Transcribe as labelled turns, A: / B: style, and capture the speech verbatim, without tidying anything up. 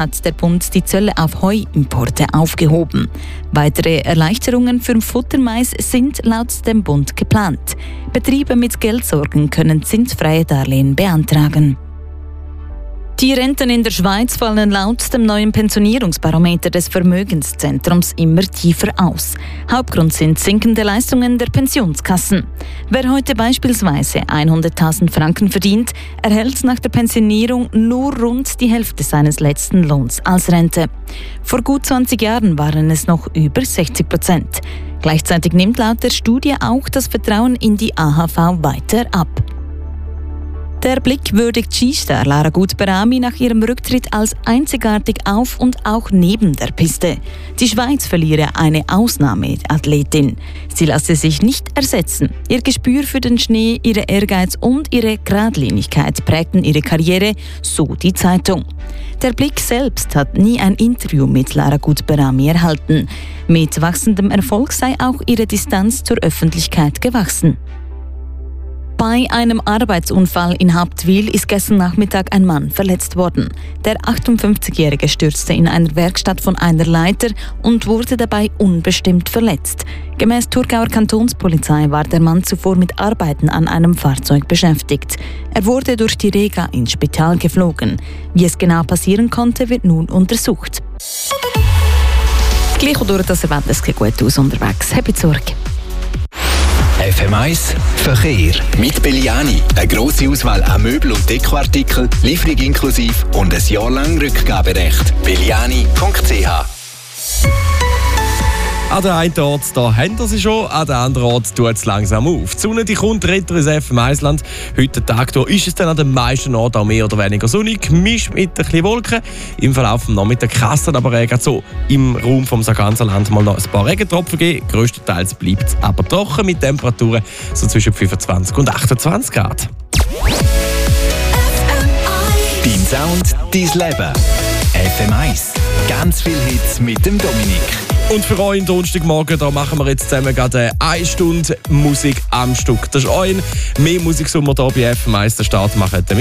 A: hat der Bund die Zölle auf Heuimporte aufgehoben. Weitere Erleichterungen für Futtermais sind laut dem Bund geplant. Betriebe mit Geldsorgen können zinsfreie Darlehen beantragen. Die Renten in der Schweiz fallen laut dem neuen Pensionierungsbarometer des Vermögenszentrums immer tiefer aus. Hauptgrund sind sinkende Leistungen der Pensionskassen. Wer heute beispielsweise hunderttausend Franken verdient, erhält nach der Pensionierung nur rund die Hälfte seines letzten Lohns als Rente. Vor gut zwanzig Jahren waren es noch über sechzig Prozent. Gleichzeitig nimmt laut der Studie auch das Vertrauen in die A H V weiter ab. Der Blick würdigt Skistar Lara Gut-Berami nach ihrem Rücktritt als einzigartig auf und auch neben der Piste. Die Schweiz verliere eine Ausnahmeathletin. Sie lasse sich nicht ersetzen. Ihr Gespür für den Schnee, ihre Ehrgeiz und ihre Geradlinigkeit prägten ihre Karriere, so die Zeitung. Der Blick selbst hat nie ein Interview mit Lara Gut-Berami erhalten. Mit wachsendem Erfolg sei auch ihre Distanz zur Öffentlichkeit gewachsen. Bei einem Arbeitsunfall in Hauptwil ist gestern Nachmittag ein Mann verletzt worden. Der achtundfünfzigjährige stürzte in einer Werkstatt von einer Leiter und wurde dabei unbestimmt verletzt. Gemäß Thurgauer Kantonspolizei war der Mann zuvor mit Arbeiten an einem Fahrzeug beschäftigt. Er wurde durch die Rega ins Spital geflogen. Wie es genau passieren konnte, wird nun untersucht. Gleich durch das Event, es sieht gut aus unterwegs. Habt Sorge.
B: F M eins Verkehr. Mit Belliani. Eine grosse Auswahl an Möbel- und Dekoartikeln, Lieferung inklusive und ein Jahr lang Rückgaberecht. belliani punkt c h.
C: An der einen Ort da haben wir sie schon, an der anderen Ort tut es langsam auf. Die Sonne die kommt retro ins F M eins-Land. Heute Tag durch ist es dann an den meisten Orten auch mehr oder weniger sonnig, gemischt mit ein bisschen Wolken. Im Verlauf des Nachmittags kann es dann aber Regen so im Raum vom ganzen Land mal noch ein paar Regentropfen geben. Größtenteils bleibt es aber trocken mit Temperaturen so zwischen fünfundzwanzig und achtundzwanzig Grad.
B: Dein Sound, dein Leben. F M eins. Ganz viel Hits mit dem Dominik.
C: Und für euch am Donnerstagmorgen, da machen wir jetzt zusammen gerade eine Stunde Musik am Stück. Das ist euch mehr Musik, die wir hier bei F M eins den Start machen.